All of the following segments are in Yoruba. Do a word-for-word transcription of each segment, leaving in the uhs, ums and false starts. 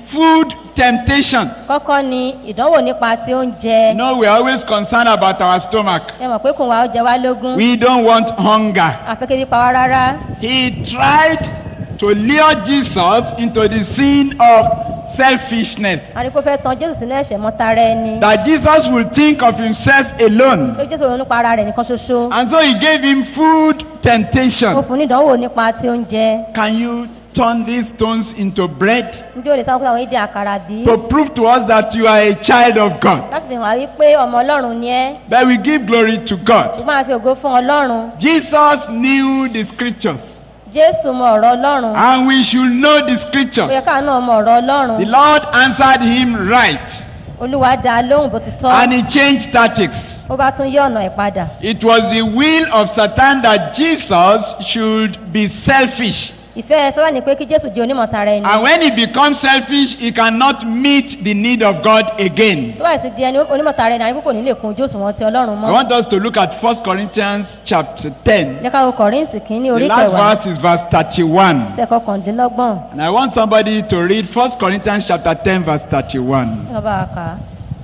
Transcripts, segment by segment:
food temptation. kọ́kọ́ ni ìdánwò nípa ti oúnjẹ. No, we are always concerned about our stomach. ẹ mọ̀ pé kò wá oúnjẹ wá lógún. We don't want hunger. àfẹ́kẹ́ bí pa wá rárá. He tried to lure Jesus into the sin of selfishness. a ní kó fẹ́ tan Jésù sínú ẹ̀ṣẹ̀ mọ́tara ẹni. That Jesus will think of himself alone. pé Jésù ronú pa ara rẹ̀ nìkan ṣoṣo. And so he gave him food ó temptation. fún ní ìdánwò nípa ti oúnjẹ. Can you turn these stones into bread? njẹ́ o lè sáwọn kó àwọn ìdí àkàrà bí? To prove to us that you are a child of God. láti fi hàn wí pé ọmọ Ọlọ́run ni ẹ́. But we give glory to God. ṣùgbọ́n a fi ògo fún Ọlọ́run. Jesus knew the scriptures. Jésù mọ ọ̀rọ̀ Ọlọ́run. And we should know the ó yẹ scriptures. káà náà mọ ọ̀rọ̀ Ọlọ́run. The Lord answered him right. Olúwa dá a lóhùn bó ti tọ́. And he changed tactics. ó bá tún yí ọ̀nà ẹ̀ padà. It was the will of Satan that Jesus should be selfish. ìfẹ́ Sátánì ni pé kí Jésù jẹ́ onímọ̀tara ẹni. And when he becomes selfish, he cannot meet the need of God again. tó bá sì di ẹni onímọ̀tara ẹni àyíkú kò ní lè kún ojú òṣùwọ̀n ti Ọlọ́run I mọ́. want us to look at First Corinthians chapter ten. jẹ́ ká wo Kọ́ríńtì kìíní The orí last kẹwàá verse is verse thirty-one. ẹsẹ̀ kọkàndínlọ́gbọ̀n. And I want somebody to read First Corinthians chapter ten verse thirty-one. ẹ bá a kà á.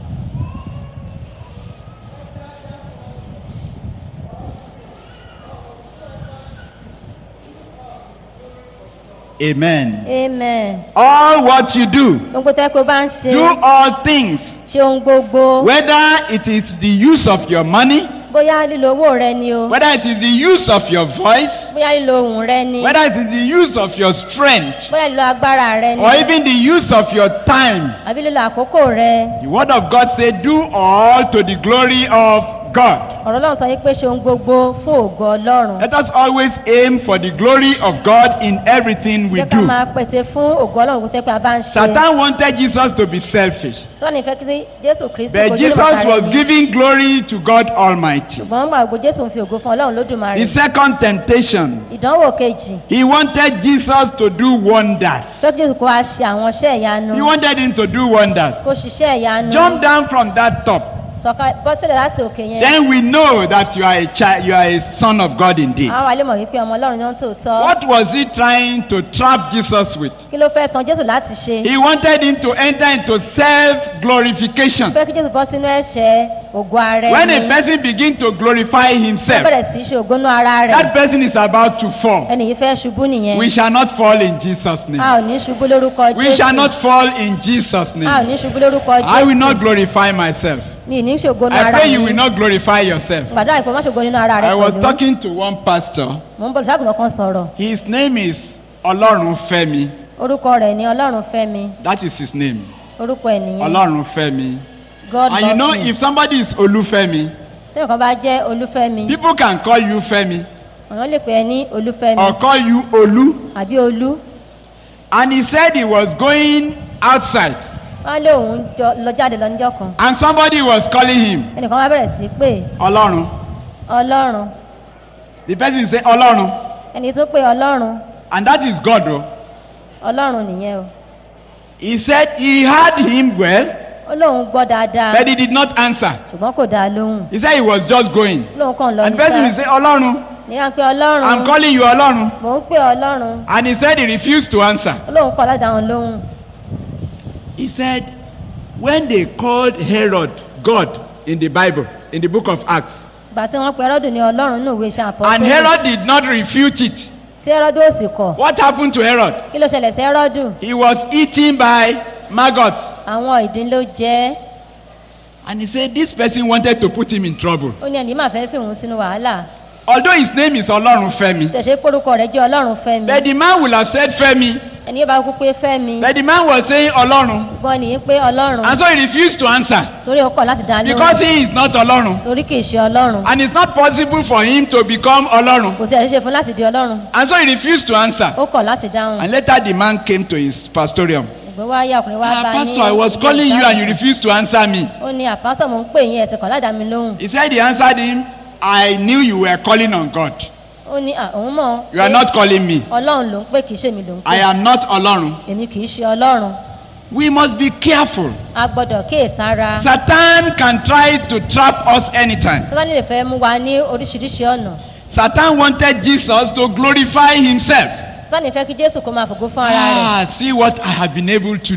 Amen. Amen. All what you do, ohun tẹ́ pé o bá ń ṣe. do all things, ṣe ohun gbogbo. whether it is the use of your money, bóyá lílo owó rẹ ni o. whether it is the use of your voice, bóyá lílo ohùn rẹ ni. whether it is the use of your strength, bóyá lílo agbára rẹ ni. or even the use of your time. àbí lílo àkókò rẹ. The word of God says, do all to the glory of God. ọ̀rọ̀ Ọlọ́run sọ yìí pé ṣe ohun gbogbo fún ògo Ọlọ́run. Let us always aim for the glory of God in everything we jẹ́ ká do. máa pète fún ògo Ọlọ́run kó tẹ́ pé a bá ń ṣe. Satan wanted Jesus to be selfish, Sọ́ni fẹ́ kí Jésù Kristi but kó jẹ́ Jesus olùmọ̀tara was ẹni. giving glory to God Almighty. ṣùgbọ́n gbàgbọ́ Jésù ń fi ògo fún Ọlọ́run Lódùmarè. The second temptation, ìdánwò kejì. he wanted Jesus to do wonders. fẹ́ kí Jésù kó wá ṣe àwọn iṣẹ́ ìyanu. He wanted him to do wonders. kó ṣiṣẹ́ ìyanu. Jump down from that top. sọ̀ka bọ́sílẹ̀ láti òkè yẹn. Then we know that you are a child, you are a son of God indeed. àwọn àlè mọ̀ wípé ọmọ Ọlọ́run ni wọ́n tó tọ́. What was he trying to trap Jesus with? kí ló fẹ́ tan Jésù láti ṣe. He wanted him to enter into self-glorification. fẹ́ kí Jésù bọ́ sínú ẹ̀ṣẹ̀ ògo ara When a ẹni. person begins to glorify ó himself, bẹ̀rẹ̀ sí í ṣe ògo nú ara rẹ̀. that person is about to fall. ẹni yìí fẹ́ ṣubú nìyẹn. We shall not fall in Jesus' name. a ò ní ṣubú lórúkọ Jésù. We shall not fall in Jesus' a ò name. ní ṣubú lórúkọ Jésù. I will not glorify myself. mi ì ní ṣògo nú I ara pray you mi. will not glorify yourself. gbàdúrà ìpè má ṣògo nínú ara rẹ I was pẹ̀lú. talking to one pastor. mò ń bọ̀ ṣàgùnà kan sọ̀rọ̀. His name is Olorunfemi. orúkọ rẹ̀ ni Ọlọ́run fẹ́ mi. That is his name. orúkọ ẹ̀ nìyẹn. Olorunfemi. God And you loves know, me. if somebody is Olufemi, tẹ́lẹ̀ kan bá jẹ́ Olúfẹ́mi. people can call you Femi ọ̀nà lè pè é ní Olúfẹ́mi. or call you Olu. àbí Olú. And he said he was going outside wọ́n lé òun jọ- lọ jáde lọ níjọ́ kan. and somebody was calling him ẹnìkan wá bẹ̀rẹ̀ sí pé Olorun. Ọlọ́run. The person say Olorun. ẹni tó pé Ọlọ́run. And that is God. Oh. Ọlọ́run nìyẹn o. He said he heard him well, ó lóun gbọ́ dáadáa. but he did not answer. ṣùgbọ́n kò dáa lóhùn. He said he was just going. ó lóun kàn lọ And the person will say, Olorun, ní à ń pé Ọlọ́run. I'm calling you Olorun. mò ń pè Ọlọ́run. And he said he refused to answer. ó lóun kọ̀ láti dáhùn lóhùn. He said, when they called Herod God in the Bible, in the book of Acts, ìgbà tí wọ́n pe Hẹ́rọ́dù ní Ọlọ́run nínú ìwé iṣẹ́ àpọ́tẹ́lì. and Herod did not refute it, tí Hẹ́rọ́dù ò sì kọ̀. what happened to Herod? kí ló ṣẹlẹ̀ sí Hẹ́rọ́dù? He was eaten by maggots. àwọn ìdin ló jẹ ẹ́. And he said this person wanted to put him in trouble. ó ní ẹni máa fẹ́ fi òun sínú wàhálà. Although his name is Olorunfemi, tẹ̀sẹ̀ pórúkọ rẹ̀ jẹ́ Ọlọ́run Fẹ́mi. but the man will have said Femi, ẹni yóò bá kú pé Fẹ́mi. but the man was saying Olorun. gbọ́n nìyí pé Ọlọ́run. And so he refused to answer torí ó kọ̀ láti dá because lóhùn. he is not Olorun. torí kì í ṣe Ọlọ́run. And it's not possible for him to become Olorun. kò sí ẹ̀ṣẹ̀ fún láti di Ọlọ́run. And so he refused to answer. ó kọ̀ láti dáhùn. And later the man came to his pastorium. ìgbé wá yá ọkùnrin wá Ah, bá ní. pastor, I was calling you and you refused to answer me. ó ní àpásítọ̀ mò ń pè yín ẹ̀sìn kan láti dá mi lóhùn. He said he answered him, I knew you were calling on God. ó ní à òun mọ̀. You are not calling me. Ọlọ́run ló ń pè kì í ṣe mi ló ń I pè. am not Olorun. èmi kì í ṣe Ọlọ́run. We must be careful. a gbọ́dọ̀ kíyèsára. Satan can try to trap us anytime. Sátánì lè fẹ́ mú wa ní oríṣiríṣi ọ̀nà. Satan wanted Jesus to glorify himself. Sátánì fẹ́ kí Jésù kó máa fògo fún ara rẹ̀. Ah, see what I have been able to do.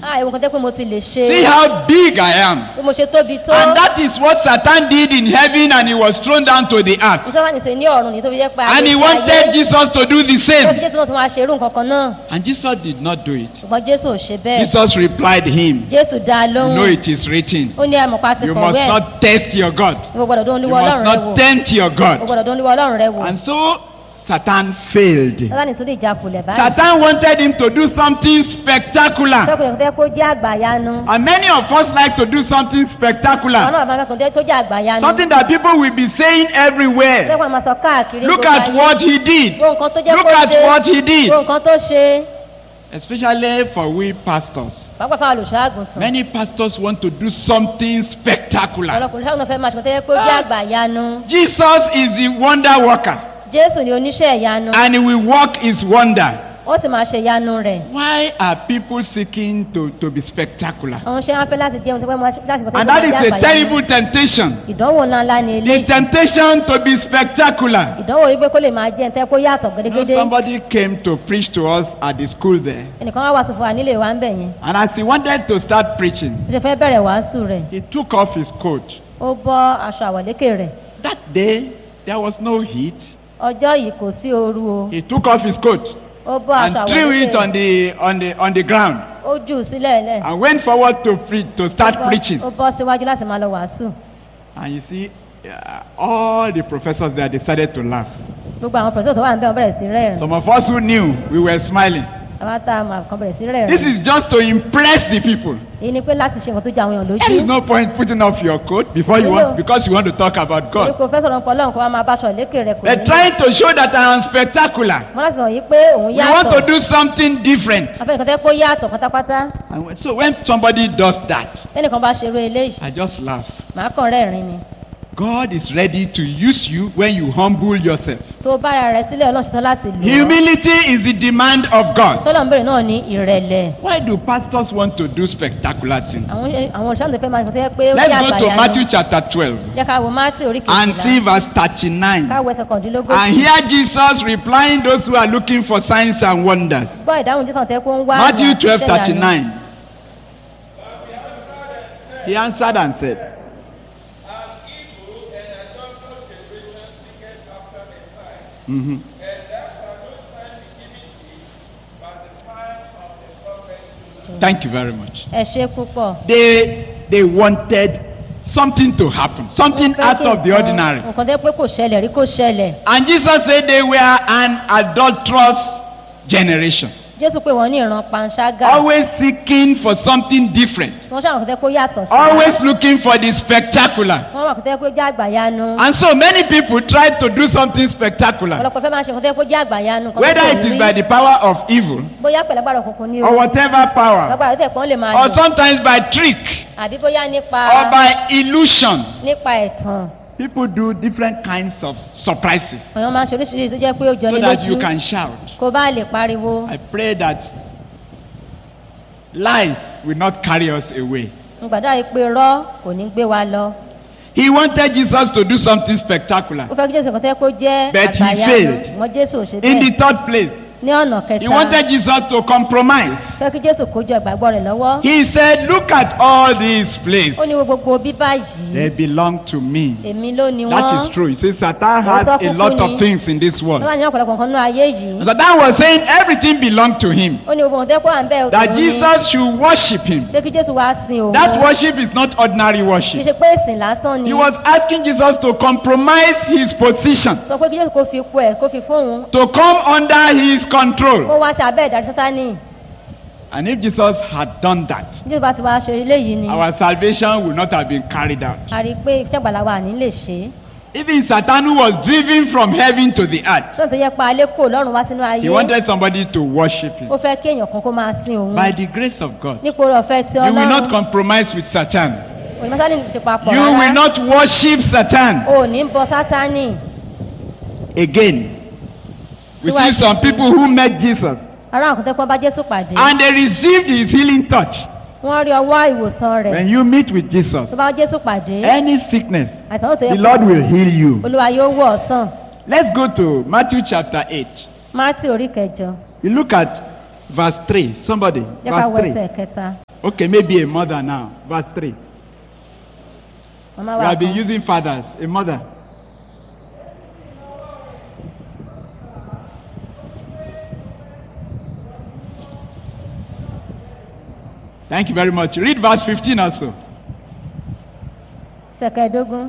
ah ewu kan tẹ́ pé mo ti lè ṣe. See how big I am. bí mo ṣe tóbi tó. And that is what Satan did in heaven, and he was thrown down to the earth. ìsọ́fà ní sè ní ọ̀run ní tó fi jẹ́ pé And he wanted Jesus to do the pé kí same. jésù náà tún máa ṣe irú nǹkan kan náà. And Jesus did not do it. ṣùgbọ́n jésù ò ṣe bẹ́ẹ̀. Jesus replied him, jésù dá a lóhùn. no, it is written. ó ní ẹ̀mọ̀pá ti You kọ̀wé must ẹ̀. not test your God. o gbọ́dọ̀ dún You olúwa must ọlọ́run rẹ wò. not tempt your o God. gbọ́dọ̀ dún olúwa ọlọ́run rẹ wò. And so Satan failed. sátánì tún lè jakulẹ̀ báyìí. Satan wanted him to do something spectacular. sọ́kùnrin kan tẹ́ kó jẹ́ àgbàyanu. And many of us like to do something àwọn spectacular. náà máa fẹ́ tó jẹ́ àgbàyanu. Something that people will be saying everywhere. sẹ́kùnrin máa sọ káàkiri Look gbogbo at ayé. what he did. gbogbo nǹkan tó jẹ́ Look kó at ṣe. what he did. gbogbo nǹkan tó ṣe. Especially for we pastors. pàápàá fáwọn olùṣọ́ àgùntàn. Many pastors want to do something spectacular. ọ̀pọ̀lọpọ̀ olùṣọ́ àgùntàn fẹ́ máa ṣe kó tẹ́ kó jẹ́ àgbàyanu. Jesus is the wonder worker, jésù ni oníṣẹ́ ìyanu. and he will work his wonder. ó sì máa ṣe ìyanu rẹ̀. Why are people seeking to, to be spectacular? àwọn ṣe wọn fẹ́ láti jẹun tí wọ́n máa láti kó tẹ́ And kó that jẹ́ is a àgbàyanu. terrible temptation. ìdánwò ńláńlá ni The eléyìí. temptation to be spectacular. ìdánwò yìí pé kó lè máa jẹ́ ntẹ́ kó yàtọ̀ You know, gédégédé. somebody came to preach to us at the school there. ẹnìkan wá wàásù fún wa nílé wa ń bẹ̀ yẹn. And as he wanted to start preaching, ó ṣe fẹ́ bẹ̀rẹ̀ wàásù rẹ̀. he took off his coat. ó bọ́ aṣọ àwọ̀lékè rẹ̀. That day, there was no heat. ọjọ́ yìí kò sí ooru o. He took off his coat ó bọ́ aṣọ and threw àwọ̀lékè it on rẹ̀. the, on the, on the ground ó jù ú sílẹ̀ lẹ̀. and went forward to, pre- to start preaching. ó bọ́ síwájú láti máa lọ wàásù. And you see, uh, all the professors there decided to laugh. gbogbo àwọn pẹ̀sẹ̀ tó wà níbẹ̀ wọ́n bẹ̀rẹ̀ sí rẹ́rìn. Some of us who knew, we were smiling. àwọn tá a máa kàn bẹ̀rẹ̀ sí rẹ́rìn. This is just to impress the people. èyí ni pé láti ṣe nǹkan tó jẹ àwọn èèyàn There is lójú. no point putting off your coat before you want, because you want to talk about torí God. kò fẹ́ sọ̀rọ̀ nǹkan lọ́hùn kó wá máa bá aṣọ àlékè rẹ̀ kò They're ní. trying to show that I am spectacular. wọ́n láti sọ yìí pé òun We want to yàtọ̀. do something different. afẹ́ nǹkan tẹ́ kó yàtọ̀ pátápátá. And when- so when somebody does that, ẹnìkan bá ṣerú eléyìí I just laugh. màá kàn rẹ́rìn ni. God is ready to use you when you humble yourself. tó bára rẹ̀ sílẹ̀ ọlọ́run ṣetán láti lò ó. Humility is the demand of God. tọ́lọ̀ ń bèrè náà ní ìrẹ̀lẹ̀. Why do pastors want to do spectacular things? àwọn àwọn olùṣàlùfẹ́ fẹ́ máa ń sọ pé ó Let's yà go to àgbàyanu. Matthew chapter twelve jẹ́ ká wo mátì orí and see kejìlá verse thirty-nine. ká wo ẹsẹ̀ kọ̀ọ̀dínlógójì. And hear Jesus replying those who are looking for signs and wonders. gbọ́ ìdáhùn jésù tẹ́ kó ń wá Matthew àmì àti twelve iṣẹ́ ìyanu. thirty-nine. He answered and said, Mhm. Thank you very much. ẹ ṣe púpọ̀. They they wanted something to happen, something Wọ́n fẹ́ out kí of the nǹkan- ordinary. nǹkan tẹ́ pé kò ṣẹlẹ̀ rí kò ṣẹlẹ̀. And Jesus said they were an adulterous generation, jésù pé wọ́n ní ìran panṣágà. always seeking for something different, wọ́n ṣàwọn kò tẹ́ kó yàtọ̀ sí. always looking for the spectacular. wọ́n wà kò tẹ́ kó jẹ́ àgbàyanu. And so many people tried to do something spectacular, ọ̀pọ̀lọpọ̀ fẹ́ máa ṣe kò tẹ́ kó jẹ́ àgbàyanu. nǹkan tó whether kò it is rí. by the power of evil bóyá pẹ̀lú agbára òkùnkùn ni o. or whatever power, agbára tẹ̀ pọ́n lè máa or lò. sometimes by trick àbí bóyá nípa or by illusion. nípa ẹ̀tàn. People do different kinds of surprises àwọn máa ń ṣe oríṣiríṣi tó jẹ́ pé ó jọ so ní that you lójú. can shout. kó bá lè pariwo. I pray that lies will not carry us away. ń gbàdá yìí pé rọ́ kò ní gbé wa lọ. He wanted Jesus to do something spectacular. ó fẹ́ kí jésù kan tẹ́ kó jẹ́ But he àgbàyanu. failed. wọ́n jésù ò ṣe In the bẹ́ẹ̀. third place, ní ọ̀nà he kẹta. wanted Jesus to compromise. fẹ́ kí jésù kó jọ ìgbàgbọ́ rẹ̀ lọ́wọ́. He said, look at all these places. ó ní wo gbogbo bíbá yìí. They belong to me. èmi ló ni wọ́n. That is true. He says Satan has a lot of things in this world. wọ́n wà ní ọ̀pọ̀lọpọ̀ nǹkan náà ayé yìí. Satan was saying everything belonged to him. ó ní gbogbo nǹkan tẹ́ kó à ń bẹ́ẹ̀ That òun ni. Jesus should worship him. pé kí jésù wá sin òun. That worship is not ordinary kì í worship. ṣe pé ìsìn lásán ni. He was asking Jesus to compromise his position, sọ pé kí jésù kó fi ipò ẹ̀ kó fi fún òun. to come under his control. kó wá sí abẹ́ ìdarí sátánì. And if Jesus had done that, jésù bá ti wá aṣọ eléyìí ni. our salvation would not have been carried out. a rí i pé iṣẹ́ ìgbàlà wa ní lè ṣe é. Even Satan, who was driven from heaven to the earth, sọ́nà tó yẹ pa alẹ́ kò lọ́rùn wá sínú ayé. he wanted somebody to worship him. ó fẹ́ kí èèyàn kan kó máa sin òun. By the grace of God, nípò oore ọ̀fẹ́ tí you will not ọlọ́run. compromise with Satan. òní sátánì ṣe papọ̀ You will rárá. not worship Satan. o ò ní bọ sátánì. Again, we see Síwájú some sí. people who met Jesus ará àwọn kan tẹ́ kó bá jésù pàdé. and they received his healing touch. wọ́n rí ọwọ́ ìwòsàn rẹ̀. When you meet with Jesus, tó bá jésù pàdé. any sickness, àìsàn tó the yẹ Lord will heal you. olúwa yóò wọ̀ ọ́ sàn. Let's go to Matthew chapter eight. mátì orí kẹjọ. You look at verse three. Somebody. jẹ́ ká wọ Verse ẹsẹ̀ three. kẹta. Okay, maybe a mother now. Verse three. màmá We wa have been kan. using fathers. A mother. Thank you very much. Read verse fifteen also. ẹsẹ̀ kẹẹ̀dógún.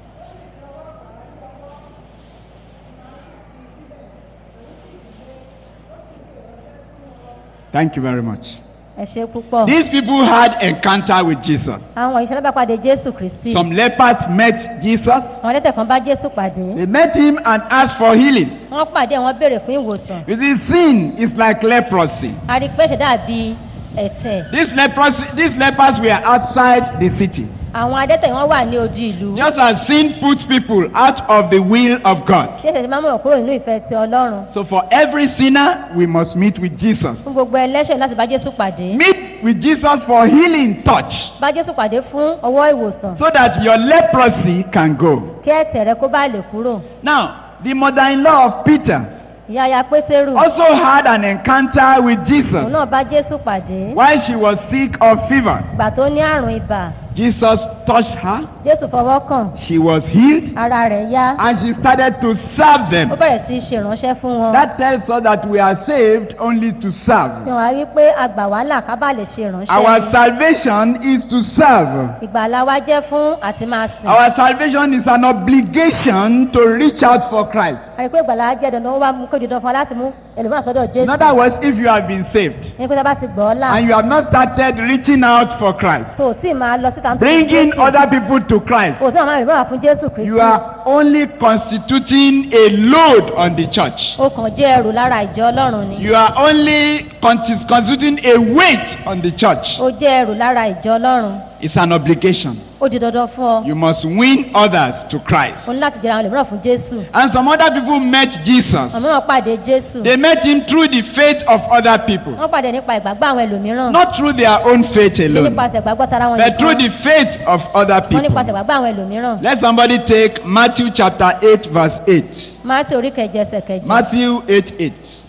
Thank you very much. ẹ ṣe púpọ̀. These people had encounter with Jesus. àwọn ìṣẹ̀lẹ̀ bá pàdé jésù kristi. Some lepers met Jesus. àwọn ẹlẹ́tẹ̀ kan bá jésù pàdé. They met him and asked for healing. wọ́n pàdé wọ́n béèrè fún ìwòsàn. You see, sin is like leprosy. a rí i pé ṣe dàbí ẹ̀tẹ̀. These leprosy, these lepers were outside the city. àwọn adẹ́tẹ̀ wọn wà ní odi ìlú. Just as sin puts people out of the will of God. jésù ti máa mọ̀ kúrò nínú ìfẹ́ ti ọlọ́run. So for every sinner, we must meet with fún Jesus. gbogbo ẹlẹ́ṣẹ̀ láti bá jésù pàdé. Meet with Jesus for healing touch, bá jésù pàdé fún ọwọ́ ìwòsàn. so that your leprosy can go. kí ẹ̀tẹ̀ rẹ kó bá lè kúrò. Now, the mother-in-law of Peter ìyá ya pétérù. also had an encounter with òun Jesus náà bá jésù pàdé. while she was sick of fever. ìgbà tó ní àrùn ibà. Jesus touched her, jésù fọwọ́ kàn. she was healed, ara rẹ̀ yá. and she started to serve ó them. bẹ̀rẹ̀ sí í ṣe ìránṣẹ́ fún wọn. That tells us that we are saved only to serve. fi hàn wá wípé àgbà wàhálà ká bá lè ṣe Our ìránṣẹ́. salvation is to serve. ìgbàlà wa jẹ́ fún àti máa sìn. Our salvation is an obligation to reach out for Christ. a rí i pé ìgbàlà jẹ́ dandan ó wá mú kó di dandan fún wa láti mú ẹlòmíràn sọ́dọ̀ In jésù. other words, if you have been saved ní pé tá a bá ti gbọ́ ọ́ là. and you have not started reaching out for Christ, tó o tí ì máa lọ síta nítorí bringing jésù. other people to Christ, o tí ì máa rìn fún jésù kristi. you are only constituting a load on the church. o kàn jẹ́ ẹrù lára ìjọ ọlọ́run ni. You are only contis- constituting a weight on the church. o jẹ́ ẹrù lára ìjọ ọlọ́run. It's an obligation. ó di dandan fún ọ. You must win others to Christ. o ní láti jẹ́ra àwọn ẹlòmíràn fún jésù. And some other people met Jesus. àwọn mìíràn pàdé jésù. They met him through the faith of other people, wọ́n pàdé nípa ìgbàgbọ́ àwọn ẹlòmíràn. not through their own faith kí alone, nípasẹ̀ ìgbàgbọ́ tara wọn but through nìkan. the faith of other wọ́n people. nípasẹ̀ ìgbàgbọ́ àwọn ẹlòmíràn. Let somebody take Matthew chapter eight, verse eight. máàtì orí kẹjọ ẹsẹ̀ kẹjọ. Matthew eight, eight.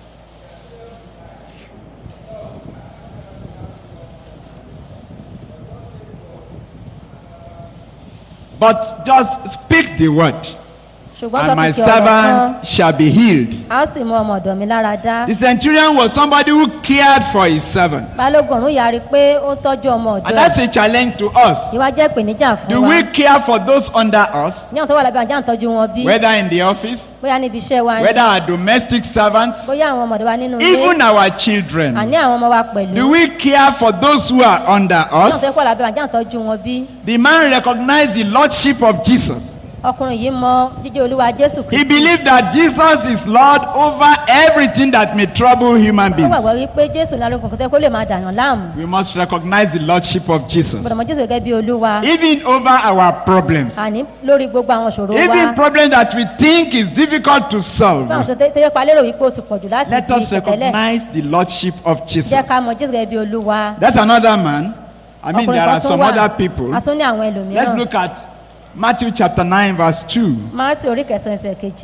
But just speak the word, ṣùgbọ́n and sọ my kìkì ọ̀rọ̀ kan. servant shall be healed. a ó sì mú ọmọ ọ̀dọ̀ mi lára dá. The centurion was somebody who cared for his servant. balógun ọ̀run yarí pé ó tọ́jú ọmọ ọ̀dọ̀ And ẹ̀. that's a challenge to us. ìwà jẹ́ ìpèníjà fún Do wa. we care for those under us, ní àwọn tó wà lábẹ́ àjá ń tọ́jú wọn bí. whether in the office, bóyá níbi iṣẹ́ wa ni. whether our domestic servants, bóyá àwọn ọmọdé wa nínú even ilé. our children? àní àwọn ọmọ wa pẹ̀lú. Do we care for those who are under ní àwọn tó us? wà lábẹ́ àjá ń tọ́jú wọn bí. The man recognized the lordship of Jesus. ọkùnrin yìí mọ jíjẹ́ olúwa jésù He kristi. believed that Jesus is Lord over everything that may trouble human ó beings. gbàgbọ́ wípé jésù ní alógun kòtẹ́ kó lè máa dàyàn láàmú. We must recognize the lordship of Jesus, gbọ́dọ̀ mọ jésù gẹ́gẹ́ bí olúwa. even over our problems, àní lórí gbogbo àwọn ìṣòro even wa. problems that we think is difficult to solve. fún àwọn ìṣòro tẹ́yẹ pa lérò wípé ó ti pọ̀jù láti Let di us ìpẹ̀tẹ́lẹ̀. recognize the lordship of Jesus. jẹ́ ká mọ jésù gẹ́gẹ́ bí olúwa. That's another man. I mean, ọkùnrin there kan are tún some wà. other people. a tún ní àwọn Let's ẹlòmíràn. look at Matthew chapter nine, verse two. máàtì orí kẹsàn-án ẹsẹ̀ kejì.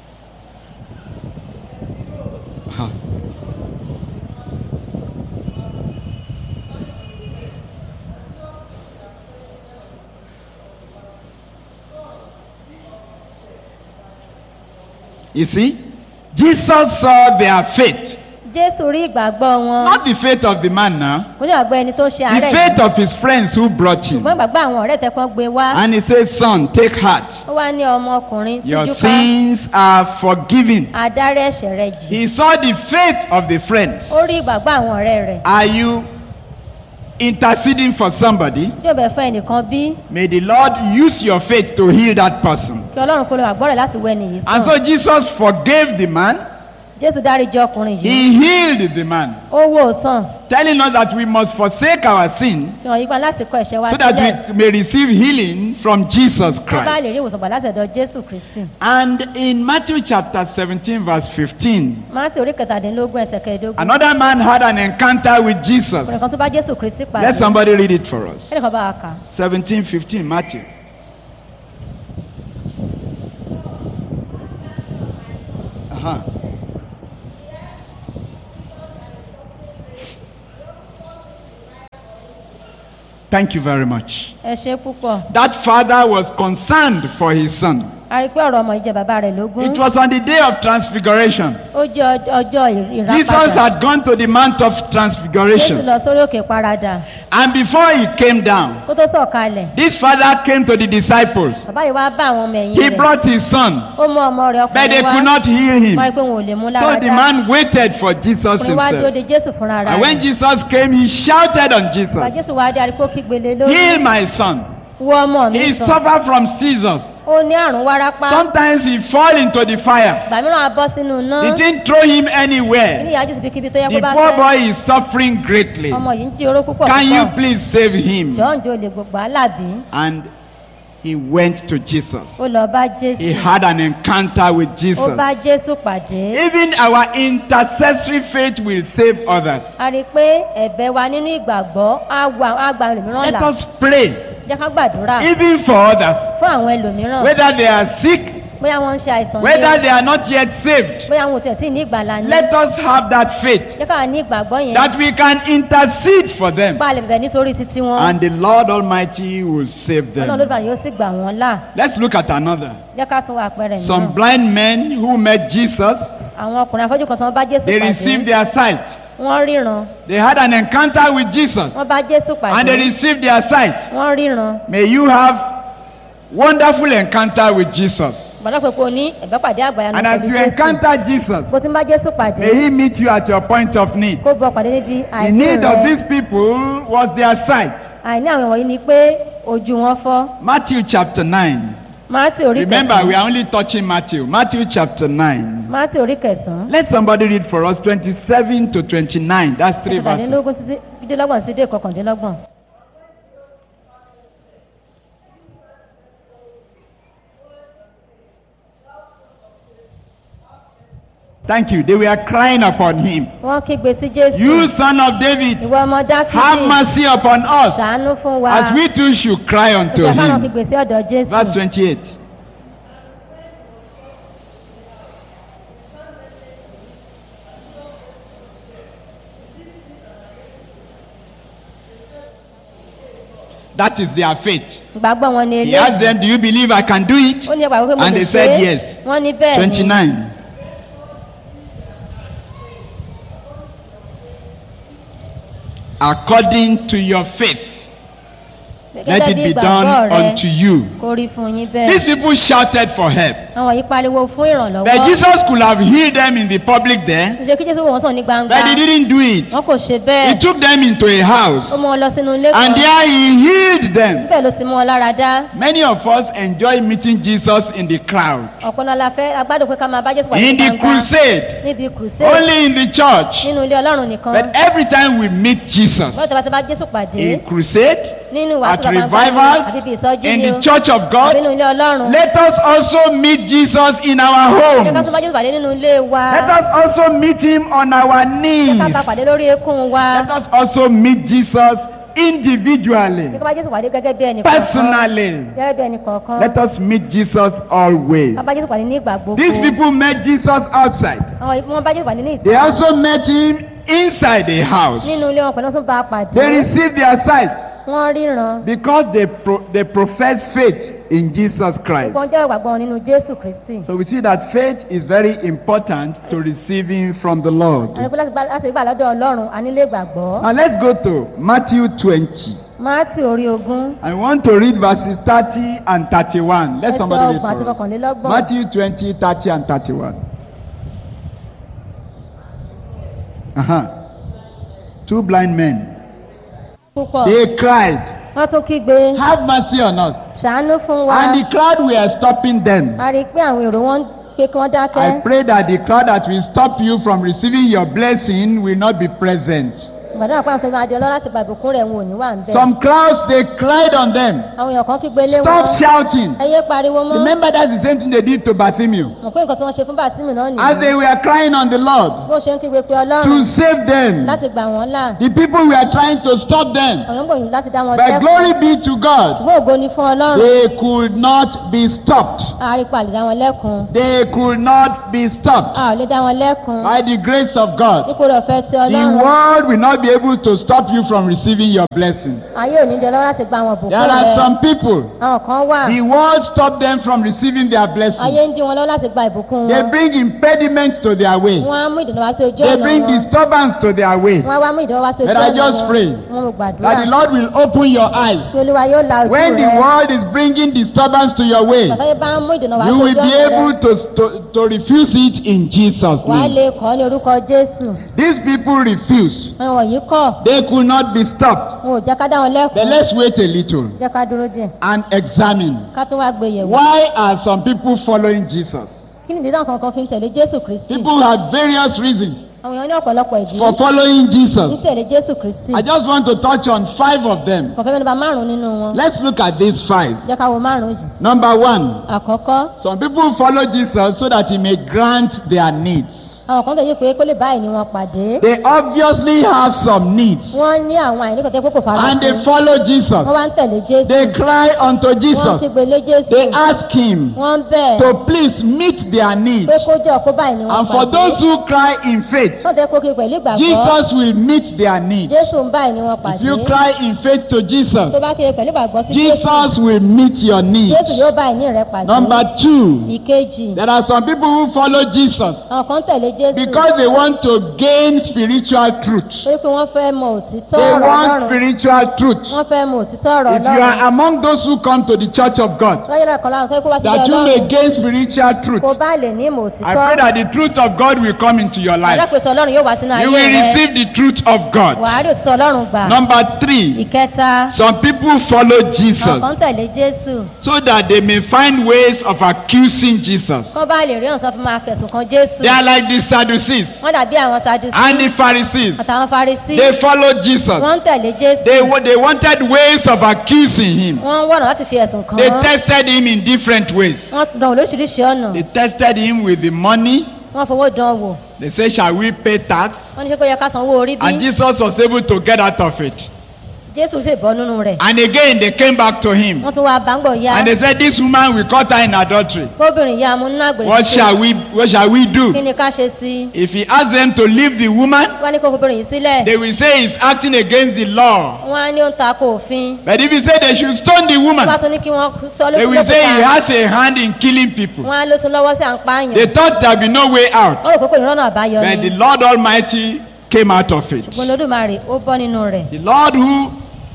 You see, Jesus saw their faith, jésù rí ìgbàgbọ́ wọn. not the faith of the man now, kò ní àgbọ̀ ẹni tó ṣe the àárẹ̀ faith yìí. of his friends who brought him. ṣùgbọ́n ìgbàgbọ́ àwọn ọ̀rẹ́ tẹ kan gbé wá. And he says, Son, take heart. ó wá ní ọmọkùnrin Your tíjú ká. sins are forgiven. adarí ẹ̀ṣẹ̀ rẹ̀ jì. He saw the faith of the friends. ó rí ìgbàgbọ́ àwọn ọ̀rẹ́ rẹ̀. Are you interceding for somebody? yóò bẹ̀ fún ẹnìkan bí. May the Lord use your faith to heal that person. kí ọlọ́run kó lè wà gbọ́rẹ̀ láti wẹ nìyí And sàn. so Jesus forgave the man. jésù dáríjì ọkùnrin yìí. He healed the man, ó wò ó sàn. telling us that we must forsake our sin fi hàn yí pa láti kọ ẹ̀ṣẹ̀ wa so that sílẹ̀. we may receive healing from Jesus ká bá lè rí Christ. ìwòsàn gbà láti ọ̀dọ̀ jésù kristi. And in Matthew chapter seventeen, verse fifteen, máàtì orí kẹtàdínlógún ẹsẹ̀ kẹẹ̀ẹ́dógún. another man had an encounter with Jesus. ọkùnrin kan tó bá jésù kristi pàdé. Let somebody read it for us. ẹnìkan bá wa kà. seventeen, fifteen, Matthew. Uh-huh. Thank you very much. ẹ ṣe púpọ̀. That father was concerned for his son. a rí i pé ọ̀rọ̀ ọmọ yìí jẹ bàbá rẹ̀ lógún. It was on the day of transfiguration. ó jẹ́ ọj- ọjọ́ Jesus ìràpadà. had gone to the Mount of Jésù Transfiguration. lọ sórí òkè paradà. And before he came down, kó tó sọ̀kalẹ̀. this father came to the disciples. bàbá yìí wá bá àwọn ọmọ ẹ̀yìn He rẹ̀. brought his son, ó mú ọmọ rẹ̀ but they ọkùnrin could wá. not heal him. wọ́n rí i pé wọn ò lè mú So lára the dá. man waited for Jesus ọkùnrin wá dúró himself. de Jésù fúnra rẹ̀. And when Jesus came, he shouted on Bàbá Jesus, Jésù wá dé arípò kígbélé lórí. "Heal my son. wo ọmọ mi He sàn. suffered from seizures. ó ní àrùn wárápá. Sometimes he fall into the fire. ìgbà mìíràn á bọ́ sínú iná. It didn't throw him inú anywhere. ìyá Jésù bí kíbi tó yẹ The kó bá poor fẹ́. boy is suffering greatly. ọmọ yìí ń jí oró púpọ̀ Can you púpọ̀. please save him?" jọ̀ọ́ ǹjẹ́ o lè gbogbo alábí. And he went to Jesus. ó lọ bá He Jésù. had an encounter with ó Jesus. bá Jésù pàdé. Even our intercessory faith will save others. a rí i pé ẹ̀bẹ̀ wa nínú ìgbàgbọ́ á gba á gba ẹlòmíràn Let là. us pray, jẹ́ ká gbàdúrà even for others, fún àwọn ẹlòmíràn. whether they are sick, bóyá wọ́n ń ṣe àìsàn whether ní. they are not yet saved. bóyá wọn ò tẹ̀ tí ní ìgbàlà ní. Let us have that faith jẹ́ ká ní ìgbàgbọ́ yẹn. that we can intercede for them, pa lè bẹ̀ nítorí títí wọn. and the Lord Almighty will save ọlọ́run them. lódìbà yóò sì gbà wọ́n là. Let's look at another. jẹ́ ká tún wá àpẹẹrẹ Some mìíràn. blind men who met Jesus, àwọn ọkùnrin afọ́jú kan tí wọ́n bá Jésù they pàdé. received their sight. wọ́n ríran. They had an encounter with Jesus, wọ́n bá Jésù and they pàdé. received their sight. wọ́n ríran. May you have wonderful encounter with Jesus. bọ́dọ̀ pé kò ní ẹ̀bẹ̀ pàdé àgbàyanu And as you encounter Jesus, bó ti ń bá Jésù pàdé. may he meet you at your point of need. kó bọ́ pàdé níbi The àìní need of rẹ̀. these people was their sight. àìní àwọn wọ̀nyí ni pé ojú wọn fọ́. Matthew chapter nine. Mátì orí Remember, we kẹsàn-án. are only touching Matthew. Matthew chapter nine. Mátì orí kẹsàn-án. Let somebody read for us twenty-seven to twenty-nine. That's three ẹ̀kẹtàdínlógún verses. títí dídélọ́gbọ̀n sí dé kọkàndínlọ́gbọ̀n. Thank you. They were crying upon him. wọ́n kígbe sí Jésù. You, son of David, ìwọ ọmọ have Dáfídì. mercy upon us, ṣàánú fún wa. as we too should cry unto ìjọba náà him. kígbe sí ọ̀dọ̀ Jésù. Verse twenty-eight. That is their faith. ìgbàgbọ́ wọn ni He asked eléyìí. them, "Do you believe I can do it?" ó ní ẹgbàá wípé mo And lè they ṣe said é. yes. wọ́n ní bẹ́ẹ̀ ni. twenty-nine. According to your faith, let gẹ́gẹ́ it bí be ìgbàgbọ́ done rẹ unto you. kó rí fún yín These bẹ́ẹ̀. people shouted for help. àwọn yìí pariwo fún ìrànlọ́wọ́. But Jesus could have healed them in the public there, ṣe kí Jésù wò wọ́n sàn ní gbangba. but he didn't do it. wọn kò ṣe He bẹ́ẹ̀. took them into a house, ó mú wọn lọ sínú ilé and kan. there he healed them. bẹ́ẹ̀ ló ti mú wọn lára dá. Many of us enjoy meeting Jesus in the crowd, ọ̀pọ̀ náà la fẹ́ agbádùn pé ká máa bá Jésù wà ní in the gbangba. crusade, níbi crusade. only in the church. nínú ilé Ọlọ́run nìkan. But every time we meet Jesus, bọ́ọ̀ tí a bá ti bá Jésù pàdé. in crusade, nínú at ìwàásù tó bá ń gbà ní revivals, àti ibi ìsọjí in ni the o. church of àbí God, nínú ilé Ọlọ́run. let us also meet Jesus in our jẹ́ ká tún bá homes. Jésù pàdé nínú ilé wa. Let us also meet him on our jẹ́ knees. ká bá pàdé lórí eékún wa. Let us also meet Jesus individually, jẹ́ ká bá Jésù pàdé gẹ́gẹ́ bí ẹnì kọ̀ọ̀kan. personally. gẹ́gẹ́ bí ẹnì kọ̀ọ̀kan. Let us meet Jesus always. ká bá Jésù pàdé ní ìgbà gbogbo. These people met Jesus outside. àwọn ìfún wọn bá Jésù pàdé ní They ìta. also met him inside a house. nínú ilé wọn pẹ̀lú ọ̀sùn bá a pàdé. They received their sight wọ́n ríran. because they pro- they profess faith in Jesus Christ. wọ́n jẹ́ ìgbàgbọ́ wọn nínú Jésù Kristi. So we see that faith is very important to receiving from the Lord. àní pé láti gbà láti gbà lọ́dọ̀ Ọlọ́run a nílé ìgbàgbọ́. Now let's go to Matthew twenty. Mátì orí ogún. I want to read verses thirty and thirty-one. Let ẹsẹ̀ somebody read ọgbọ̀n àti for us. kọkànlélọ́gbọ̀n. Matthew twenty, thirty and thirty-one. Uh-huh. Two blind men. púpọ̀. They cried, wọ́n tún kígbe. "Have mercy on us." ṣàánú fún wa. And the crowd were stopping them. a rí i pé àwọn èrò wọn pé kí wọ́n I dákẹ́. pray that the crowd that will stop you from receiving your blessing will not be present. ìgbàdàn àpá àwọn tó máa di ọlọ́run láti gba ìbùkún rẹ̀ wọn ò ní wà ń bẹ̀. Some crowds, they cried on them. àwọn èèyàn kan kígbe lé wọn. Stop shouting. ẹ yé pariwo mọ́. Remember, that's the same thing they did to Bartholomew. mọ̀ pé nǹkan tí wọ́n ṣe fún Bàtímì náà As nìyí. they were crying on the Lord bó ṣe ń kígbe pé Ọlọ́run to save them, láti gbà wọ́n là. the people were trying to stop them. àwọn gbòòyìn láti dá wọn But dẹ́kun. glory be to God, ṣùgbọ́n ògo ni fún Ọlọ́run. they could not be stopped. a rí pa lè dá wọn lẹ́kun. They could not be stopped a ò lè dá wọn lẹ́kun. by the grace of God. nípò rẹ̀ ọ̀fẹ́ ti The Ọlọ́run. world will not not be able to stop you from receiving your blessings. ayé ò ní di ọlọ́wọ́ láti gba àwọn ìbùkún There are rẹ. some people, àwọn kan wà. the world stopped them from receiving their ayé blessings. ń dí wọn lọ́wọ́ láti gba ìbùkún They wọn. bring impediments to their way. wọ́n á mú ìdènà wá sí ojú They ọ̀nà bring wọn. disturbance to their way. wọ́n á wá mú ìdènà wá sí ojú But I ọ̀nà just wọn. pray wọ́n mú gbàdúrà. that the Lord will open your eyes. tí olúwa yóò la ojú When the rẹ. world is bringing disturbance to your way, bàtà yìí bá ń mú ìdènà wá you sí will ojú be ọ̀nà able rẹ. to, to, to refuse it in Jesus' wàá name. lè kọ́ ní orúkọ jésù. These people refused. àwọn wọ̀nyí kọ̀. They could not be stopped. wọn ò jẹ́ ká dá wọn But lẹ́kùn. let's wait a little jẹ́ ká dúró díẹ̀. and examine. ká tún wá gbé yẹ̀wò. Why are some people following Jesus? kí ni ìdílé kankan fi ń tẹ̀lé jésù kristi. People have various reasons àwọn èèyàn ní ọ̀pọ̀lọpọ̀ ìdí. for following ní Jesus. tẹ̀lé jésù kristi. I just want to touch on five of them. kò fẹ́ mẹ́nu bà márùn-ún nínú wọn. Let's look at these five. jẹ́ ká wo márùn-ún yìí. Number one, àkọ́kọ́ some people follow Jesus so that he may grant their needs. àwọn kan tẹ̀lé pé kó lè bá ìní wọn pàdé. They obviously have some needs wọ́n ní àwọn àìní kan tẹ́ pé kò fara and they sí. follow Jesus. wọ́n wá ń tẹ̀lé jésù. They cry unto wọ́n ti Jesus. gbélé jésù. They ask him wọ́n ń bẹ̀ to please meet their needs. pé kó jẹ́ kó bá ìní wọn And for pàdé. those who cry in faith, wọ́n tẹ́ kó kiri pẹ̀lú ìgbàgbọ́. Jesus will meet their needs. jésù ń bá ìní wọn If pàdé. you cry in faith to Jesus, tó bá kiri pẹ̀lú ìgbàgbọ́ sí jésù. Jesus will meet your needs. jésù yóò bá ìní rẹ pàdé. Number two, ìkejì there are some people who follow Jesus àwọn kan tẹ̀lé jésù. because they want to gain spiritual truth. torí pé wọ́n fẹ́ mọ òtítọ́ They ọ̀rọ̀ want ọlọ́run. spiritual truth. wọ́n fẹ́ mọ òtítọ́ ọ̀rọ̀ If you ọlọ́run. are among those who come to the church of God, lọ́yẹ̀ náà kan láwọn fẹ́ kó wá sí that you ọlọ́run. may gain spiritual truth, kó bá lè ní ìmọ̀ òtítọ́. I pray that the truth of God will come into your life. alápèsè ọlọ́run yóò wá sínú You ayé will rẹ. receive the truth of God. wàá rí òtítọ́ ọlọ́run gbà. number three, ìkẹta Some people follow àwọn Jesus kan tẹ̀lé jésù. so that they may find ways of accusing Jesus. kọ́ bá lè rí ọ̀nà tó fi máa fẹ̀sùn kan jésù. They are like the Sadducees wọ́n dàbí àwọn sadusí and the Pharisees. àtàwọn farisí. They followed Jesus. wọ́n ń tẹ̀lé jésù. They, wa- they wanted ways of accusing him. wọ́n ń wọ̀nà láti fi ẹ̀sùn kàn They án. tested him in different ways. wọ́n dán wò lóríṣiríṣi ọ̀nà. They tested him with the money. wọ́n fowó dán wò. They said, shall we pay tax? wọ́n ní ṣé kó yẹ ká sanwó orí And bí. Jesus was able to get out of it. jésù sì bọ́ nínú rẹ̀. And again, they came back to him. wọ́n tún wá báńgbò ya. And they said, this woman, we caught her in adultery. kóbìnrin ya mú nínú àgbèrè What shall we, what shall we kí do? ni ká ṣe sí i. If he asks them to leave the woman, wọ́n ní kó kóbìnrin yìí sílẹ̀. they will say he's acting against the law. wọ́n á ní ó ń ta ko òfin. But if he say they should stone the wọ́n bá woman, tún ní kí wọ́n sọ they lókun will say he lókun has a hand in killing people. wọ́n á ló tún lọ́wọ́ sí à ń pààyàn. They thought there would be no way out. wọ́n rò pé kò ní rọ́nà àbáyọ But ni. the Lord Almighty came out of it. ṣùgbọ́n lódùmarè ó bọ́ nínú rẹ̀. The Lord who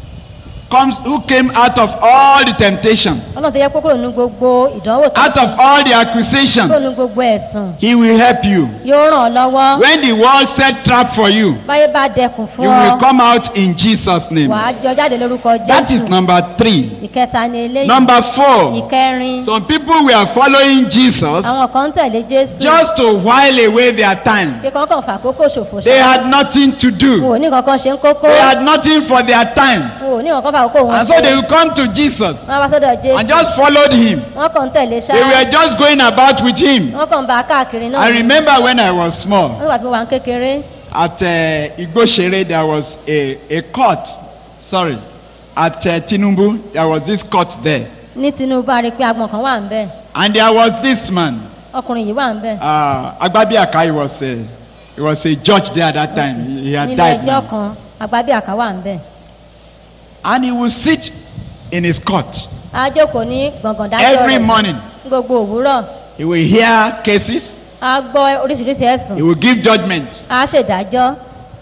comes, who came out of all the temptation, ọlọ́run tó yẹ kó kúrò nínú gbogbo ìdánwò tó out of all the kúrò accusation, nínú gbogbo ẹ̀sùn he will help you. yóò ràn ọ́ lọ́wọ́. When the world set trap for you, báyé bá dẹkùn fún you ọ will come out in Jesus' name. wàá jọ jáde lórúkọ That is jésù. number three. ìkẹta ni eléyìí. Number four, ìkẹrin some people were following Jesus àwọn kan ń tẹ̀lé jésù. just to while away their time. kí kankan fà kókó ṣòfò They ṣá. had nothing to wọn do. ò ní kankan ṣe ń kókó. They had nothing for their time. wọn ò ní kankan fà kókó wọn And so they ṣe. would come to Jesus wọ́n wá sọ́dọ̀ jésù. and just followed him. wọ́n kàn ń tẹ̀lé ṣá. They were just going about with him. wọ́n kàn ń bá a káàkiri náà. I remember when I was small, nígbà tí mo wà ń kékeré. at uh, Igboshere, there was a, a court. Sorry. At uh, Tinubu, there was this court there. ní tinubu a rí i pé agbọ̀n kan wà ń bẹ̀. And there was this man. ọkùnrin yìí wà ń bẹ̀. Uh, Agbabiaka, he was a, he was a judge there at that time. He, he had nílé died ẹjọ́ now. kan agbábíàká wà ń bẹ̀. And he would sit in his court a jókòó ní gbọ̀ngàn dájọ́ every rẹ̀ morning. ní gbogbo òwúrọ̀. He will hear cases. a gbọ́ oríṣiríṣi ẹ̀sùn. He will give judgment. a ṣèdájọ́.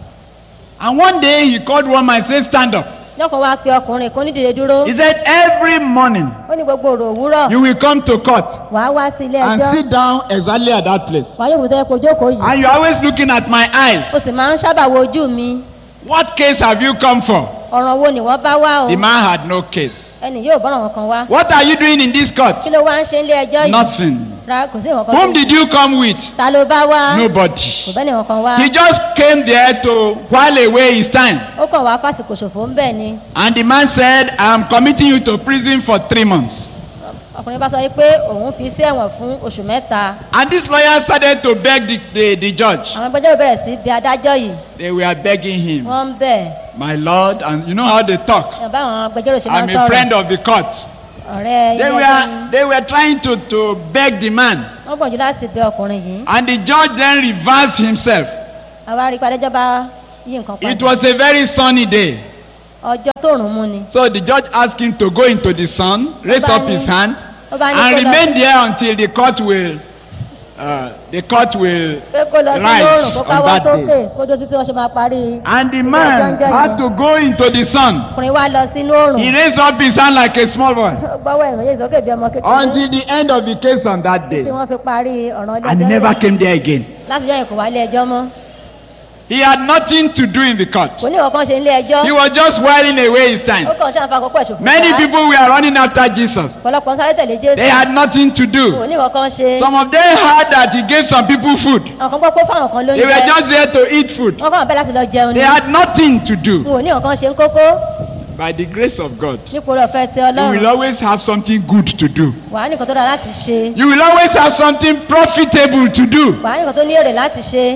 And one day he called one man and said, stand up. lọ́kàn wá pe ọkùnrin kan nídìde dúró. He said, every morning ó ní gbogbo òrò òwúrọ̀. you will come to court wàá wá sí ilé and ẹjọ́. sit down exactly at that place. wàá yóò wù tẹ́ kó jókòó yìí. and you are always looking at my o eyes. sì máa ń sábà wo ojú mi. What case have you come for? ọ̀ràn wo ni wọ́n bá wá o. The man had no case. ẹnì yóò bọ́ràn wọn kan wá. What are you doing in this court? kí ló wá ń ṣe ilé ẹjọ́ yìí. Nothing. ra kò sí nǹkan kan. Whom did you come with? ta ló bá wá. Nobody. kò bẹ́ẹ̀ ni nǹkan kan wá. He just came there to while away his time. ó kàn wá fásitì ṣòfò ń bẹ̀ ni. And the man said, I am committing you to prison for three months. ọkùnrin bá sọ yìí pé òun fi sí ẹ̀wọ̀n fún oṣù mẹ́ta. And this lawyer started to beg the, the, the judge. àwọn agbẹjọ́rò bẹ̀rẹ̀ sí bí adájọ́ yìí. They were begging him, wọ́n ń bẹ̀. my lord, and you know how they talk. ẹ̀ bá àwọn agbẹjọ́rò ṣe máa I'm ń a friend sọ̀rọ̀. of the court. ọ̀rẹ́ They ilé ẹjọ́ were, ni. they were trying to, to beg the man. wọ́n gbọ̀njú láti bẹ ọkùnrin yìí. And the judge then reversed himself. àwa rí i pé adájọ́ bá yí nǹkan It padà. was a very sunny day. Ọjọ́ tó rùn mú ni. So the judge asked him to go into the sun, raise Ọba up his ní- hand, ọba ní and kó lọ- remain there until the court will, uh, the court will pé kó lọ sí rise lóòrùn kó on káwọ́ that sókè day. kó dó títí wọ́n ṣe máa parí. And the man had to go into the sun. ọkùnrin wa lọ sínú òòrùn. He raised up his hand like a small boy ó gbọ́wọ́ ìròyìn sókè bí ọmọ kékeré. until the end of the case on that tí day. wọ́n fi parí ọ̀ràn ilé And he ẹjọ́ never rẹ̀. came there again. láti jọ́ yẹn kò wá ilé ẹjọ́ mọ́. He had nothing to do in the court. kò ní ìwọ̀n ṣe ilé ẹjọ́. He was just whiling away his time. ó kàn ṣàǹfà àkókò ẹ̀ṣùn fún Many people were running after Jesus. ọ̀pọ̀lọpọ̀ ń sáré tẹ̀lé jésù. They had nothing to kò do. ní ìwọ̀n ṣe. Some of them heard that he gave some people food. àwọn kan gbọ́ pé fáwọn kan ló ń They were jẹ. just there to eat food. wọ́n kàn bẹ́ẹ̀ láti lọ jẹun They ni. had nothing to do. n ò ní ìwọ̀n ṣe ń kókó. By the grace of God, nípò rẹ̀ ọ̀fẹ́ ti you will ọlọ́run. always have something good to do. wàá nìkan tó dára láti ṣe. You will always have something profitable to do. wàá nìkan tó ní èrè láti ṣe.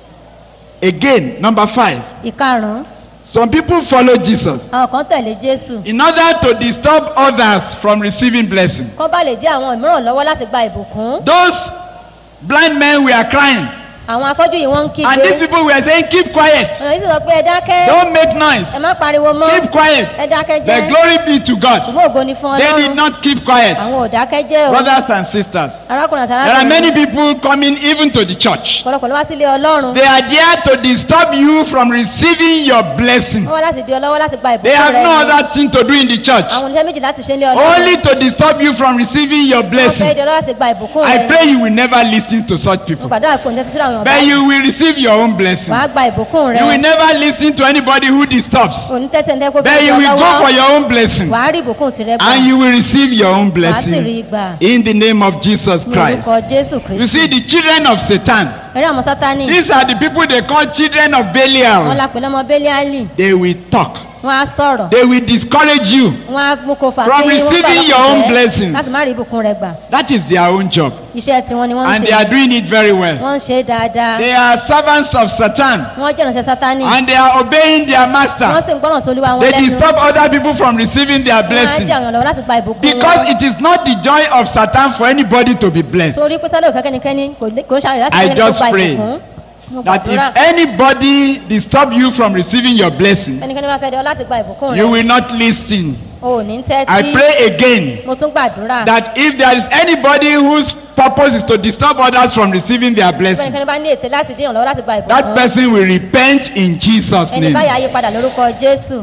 Again, number five. ìkarùn-ún Some people follow Jesus àwọn kan tẹ̀lé jésù. in order to disturb others from receiving blessing. kán bá lè dí àwọn mìíràn lọ́wọ́ láti gba ìbùkún. Those blind men were crying, àwọn afọ́jú yìí wọ́n ń and these kígbe. people were saying, "Keep quiet, ọ̀nà yìí sì sọ pé ẹ dákẹ́. don't make noise, ẹ má pariwo mọ́. keep quiet." ẹ dákẹ́ The jẹ́. glory be to God. ṣùgbọ́n ògo ni fún They did ọlọ́run. not keep quiet. àwọn ò dákẹ́ jẹ́ o. Brothers and sisters, arákùnrin àti there are many arákùnrin. people coming even to the church. ọ̀pọ̀lọpọ̀ ló wá sílé ọlọ́run. They are there to disturb you from receiving your blessing. wọ́n wá láti di ọ lọ́wọ́ láti gba They ìbùkún have rẹ no ni. other thing to do in the church, àwọn oníṣẹ́ méjì láti ṣe ń lé ọlọ́run. only to disturb you from receiving your wọ́n fẹ́ blessing. di ọ lọ́wọ́ láti gba ìbùkún I rẹ pray ni. you will never listen to such mo people, gbàdúrà pé òní tẹ́tí sí àwọn but ọ̀bá. you will receive your own blessing. wàá gba ìbùkún rẹ. You will never listen to anybody who disturbs, òní tẹ́tí ẹ̀ ń dẹ́kun but you will go for your own blessing, wàá rí ìbùkún tirẹ̀ gbà. and you will receive your own wàá sì rí blessing gbà. in the name of Jesus ní Christ. orúkọ jésù You kristu. see, the children of Satan, eré àwọn sátani. these are the people they call children of wọ́n Belial. la pè lọ́mọ bẹ́líálì. They will talk, wọ́n á sọ̀rọ̀. they will discourage you. wọ́n á mú kó fà From sí wọ́n receiving gbà your own lọ́kùnrin blessings. láti má rí ìbùkún rẹ gbà. That is their own job, iṣẹ́ tiwọn ni wọ́n ń and ṣe. they are doing it very well. wọ́n ń ṣe é dáadáa. They are servants of Satan, wọ́n jẹ́ ìránṣẹ́ sátani. and they are obeying their wọ́n master. sì ń gbọ́ràn sí olúwa wọn They lẹ́nu. disturb other people from receiving their wọ́n á blessing, jẹ́ àwọn ìrànlọ́wọ́ láti gba ìbùkún because wọn. it is not the joy of Satan for anybody to be blessed. torí pé sálẹ̀ òfẹ́ kẹ́nikẹ́ni kò lè- kò ń ṣàrẹ̀ láti I kẹ́nikẹ́ni tó just gba pray ìbùkún. Mo That gbàdúrà, if anybody disturb you from receiving your blessing, ẹnikẹ́ni bá fẹ́ dẹ́ ọ láti gba ìbùkún you rẹ. will not listen. o ò ní I tẹ́tí. pray again mo tún gbàdúrà. that if there is anybody whose purpose is to disturb others from receiving their blessing, ẹnikẹ́ni bá ní ètè láti dín ìrànlọ́wọ́ láti gba that ìbùkún. person will repent in Jesus' ẹni name. báyà yí padà lórúkọ jésù.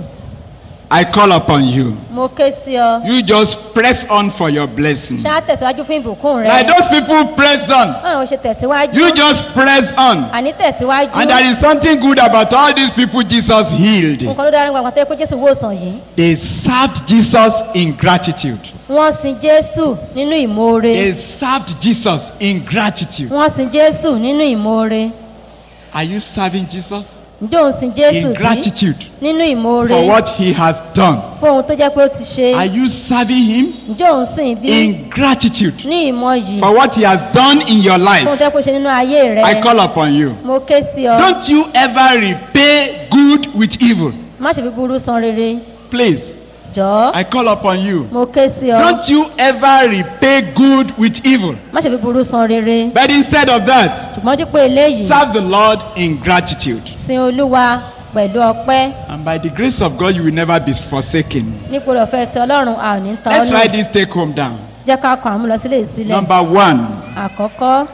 I call upon you. mo ké sí ọ. You just press on for your blessing. ṣáà tẹ̀síwájú fún ìbùkún rẹ. Like those people press on. báwo ṣe tẹ̀síwájú. You just press on. àní tẹ̀síwájú. And there is something good about all these people Jesus healed. nǹkan ló dára nípa àwọn tó yẹ kó jésù wòsàn yìí. They served Jesus in gratitude. wọ́n sin jésù nínú ìmoore. They served Jesus in gratitude. wọ́n sin jésù nínú ìmoore. Are you serving Jesus ǹjẹ́ òun sin jésù in bí gratitude nínú ìmoore for what he has done? fún ohun tó jẹ́ pé ó ti ṣe. Are you serving him ǹjẹ́ òun sìn bí in gratitude ní ìmọ̀ yìí for what he has done in your fún ohun life? tó jẹ́ pé ó ṣe nínú ayé rẹ. I call upon you. mo ké sí ọ. Don't you ever repay good with evil. má ṣe fi burú san rere. Please, jọ̀ọ́ I call upon you. mo ké sí ọ. Don't you ever repay good with evil. má ṣe fi burú san rere. But instead of that, ṣùgbọ́n dípò eléyìí serve the Lord in gratitude. sin olúwa pẹ̀lú ọpẹ́. And by the grace of God, you will never be forsaken. nípò rẹ̀ ọ̀fẹ́ ti ọlọ́run a ò ní tán Let's ọ́ write nù. this take home down. jẹ́ ká kọ àwọn lọ sílé ìsílẹ̀. Number one, àkọ́kọ́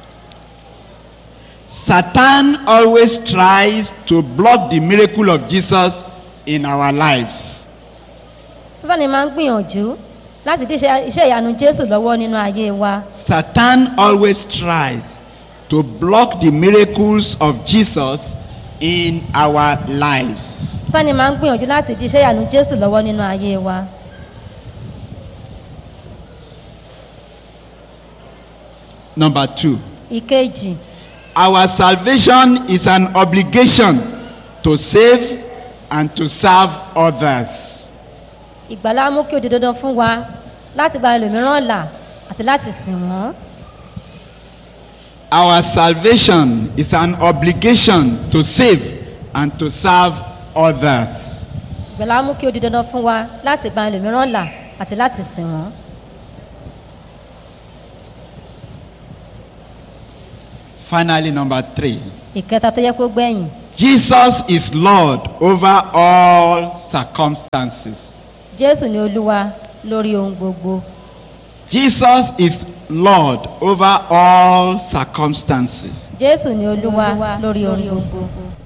Satan always tries to block the miracle of Jesus in our lives. sátánì máa ń gbìyànjú láti dí iṣẹ́ iṣẹ́ ìyanu jésù lọ́wọ́ nínú ayé wa. Satan always tries to block the miracles of Jesus in our lives. sátánì máa ń gbìyànjú láti dí iṣẹ́ ìyanu jésù lọ́wọ́ nínú ayé wa. Number two, ìkejì our salvation is an obligation to save and to serve others. ìgbàlá mú kí ó di dandan fún wa láti gba ẹlòmíràn là àti láti sìn wọ́n. Our salvation is an obligation to save and to serve others. ìgbàlá mú kí ó di dandan fún wa láti gba ẹlòmíràn là àti láti sìn wọ́n. Finally, number three, ìkẹta tó yẹ kó gbẹ̀yìn Jesus is Lord over all circumstances. Jésù ni Olúwa lórí ohun gbogbo. Jesus is Lord over all circumstances. Jésù ni Olúwa lórí ohun gbogbo.